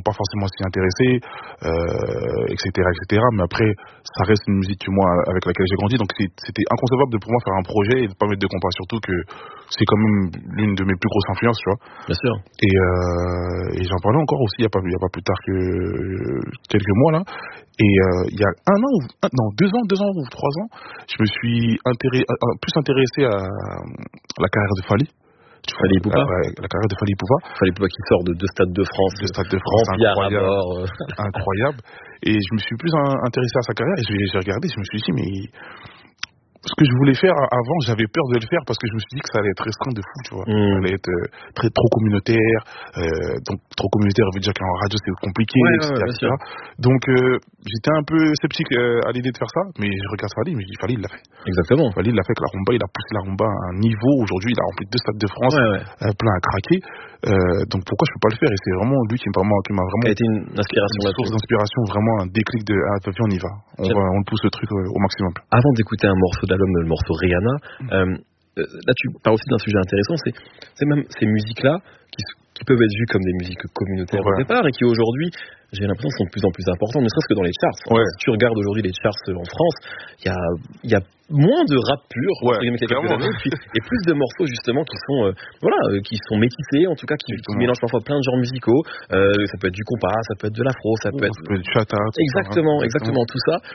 pas forcément s'y intéresser, etc. Mais après, ça reste une musique avec laquelle j'ai grandi, donc c'était inconcevable pour moi faire un projet et de pas mettre de compas, surtout que c'est quand même l'une de mes plus grosses influences, tu vois. Bien sûr. Et j'en parlais encore aussi il y a pas plus tard que quelques mois là. Et il y a 2 ans ou 3 ans, je me suis plus intéressé à la carrière de Fally. Fally Ipupa. La carrière de Fally Ipupa. Fally Ipupa qui sort de deux Stades de France. Incroyable. Et je me suis plus intéressé à sa carrière et j'ai regardé, je me suis dit, mais ce que je voulais faire avant, j'avais peur de le faire parce que je me suis dit que ça allait être restreint de fou, tu vois. Ça allait être trop communautaire. Donc, trop communautaire veut dire qu'en radio, c'est compliqué, etc. Donc, j'étais un peu sceptique à l'idée de faire ça, mais je regarde Fally, mais Fally, il l'a fait. Exactement. Fally, il l'a fait avec la rumba, il a poussé la rumba à un niveau. Aujourd'hui, il a rempli 2 stades de France, plein à craquer. Donc, pourquoi je peux pas le faire? Et c'est vraiment lui qui m'a vraiment été une inspiration, une source d'inspiration, vraiment un déclic de on y va. On pousse le truc au maximum. Avant d'écouter un morceau d'album, le morceau Rihanna, là tu parles aussi d'un sujet intéressant, c'est même ces musiques-là qui peuvent être vues comme des musiques communautaires au départ et qui aujourd'hui, j'ai l'impression, sont de plus en plus importantes, ne serait-ce que dans les charts. Si tu regardes aujourd'hui les charts en France, il y a moins de rap pur, quelques années, et plus de morceaux justement qui sont métissés, en tout cas qui mélangent parfois plein de genres musicaux. Ça peut être du compas, ça peut être de l'afro, ça peut être du chata. Exactement tout ça.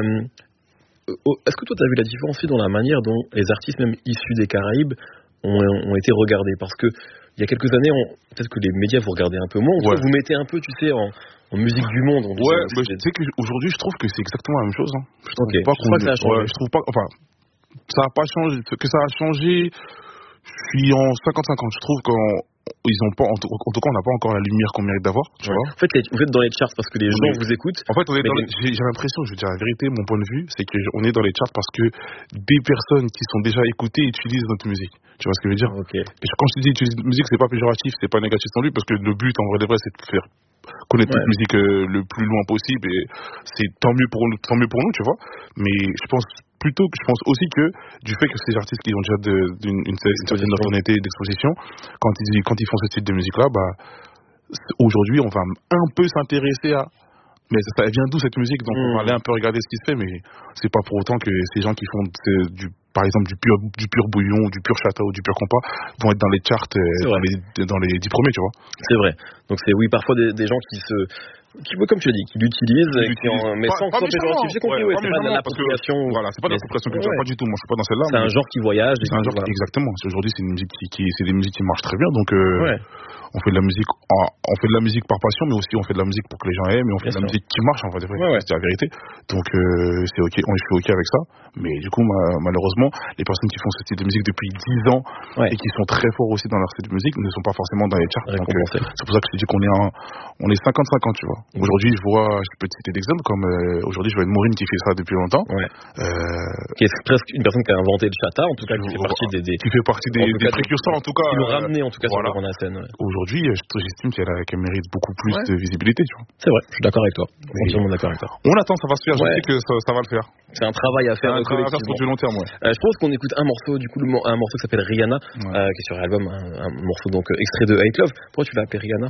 Est-ce que toi tu as vu la différence dans la manière dont les artistes même issus des Caraïbes ont été regardés? Parce que il y a quelques années, peut-être que les médias vous regardez un peu moins, vous mettez un peu, tu sais, en musique du monde. Tu sais qu'aujourd'hui, je trouve que c'est exactement la même chose. Je trouve pas que ça a changé. Je trouve pas, ça a pas changé. Que ça a changé, je suis en 50-50. Je trouve ils ont pas, en tout cas, on n'a pas encore la lumière qu'on mérite d'avoir, tu vois. En fait, vous êtes dans les charts parce que les gens vous écoutent. En fait, j'ai l'impression, je veux dire la vérité, mon point de vue, c'est qu'on est dans les charts parce que des personnes qui sont déjà écoutées utilisent notre musique. Tu vois ce que je veux dire? Et quand je te dis utiliser notre musique, c'est pas péjoratif, c'est pas négatif non plus, parce que le but, en vrai de vrai, c'est de faire connaître notre musique le plus loin possible, et c'est tant mieux pour nous, tu vois. Mais je pense aussi que du fait que ces artistes qui ont déjà une certaine notoriété d'exposition, quand ils font ce type de musique là, aujourd'hui on va un peu s'intéresser à, mais ça vient d'où cette musique, donc on va aller un peu regarder ce qui se fait, mais c'est pas pour autant que ces gens qui font par exemple du pur bouillon, ou du pur chata ou du pur compas vont être dans les charts dans les 10 premiers, tu vois. C'est vrai. Donc c'est parfois des gens qui comme tu l'as dit, qui l'utilisent, mais sans que ce soit péjoratif. J'ai compris, c'est pas de l'appropriation. Voilà, c'est pas de l'appropriation culturelle, pas du tout. Moi, je suis pas dans celle-là. C'est un genre qui voyage. Exactement. Aujourd'hui, c'est une musique c'est des musiques qui marchent très bien, donc on fait de la musique par passion, mais aussi on fait de la musique pour que les gens aiment, et on fait de la musique qui marche, en fait, c'est la vérité. Donc c'est ok, je suis ok avec ça, mais du coup malheureusement les personnes qui font ce style de musique depuis 10 ans et qui sont très forts aussi dans leur style de musique ne sont pas forcément dans les charts. Donc c'est pour ça que je te dis qu'on est 50-50, tu vois. Aujourd'hui je peux te citer d'exemples comme aujourd'hui je vois une Maureen qui fait ça depuis longtemps, qui est presque une personne qui a inventé le chata, en tout cas qui fait partie des précurseurs, en tout cas, qui l'ont ramené en tout cas sur la scène. Aujourd'hui, j'estime qu'elle mérite beaucoup plus de visibilité, tu vois. C'est vrai, je suis d'accord avec toi. Entièrement d'accord avec toi. On attend, ça va se faire, je sais que ça va le faire. C'est un travail à faire. Sur du long terme, je pense qu'on écoute un morceau, du coup, un morceau qui s'appelle Rihanna, qui est sur l'album, un morceau donc extrait de Hate Love. Pourquoi tu l'as appelé Rihanna?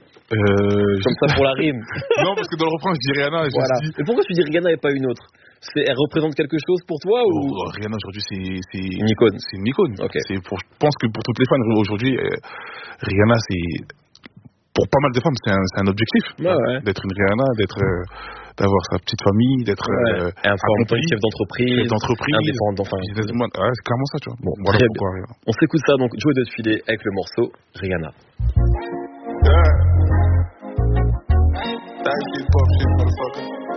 Comme ça pour la rime. Non, parce que dans le refrain, je dis Rihanna. Et pourquoi tu dis Rihanna et pas une autre? Elle représente quelque chose pour toi ou... Rihanna aujourd'hui c'est une icône. C'est une icône. Je pense que pour toutes les fans aujourd'hui, Rihanna c'est pour pas mal de femmes c'est un objectif d'être une Rihanna, d'avoir sa petite famille, d'être chef d'entreprise, indépendant. C'est clairement ça, tu vois. Bon, voilà pourquoi. On s'écoute ça donc, Joe de Filet avec le morceau Rihanna.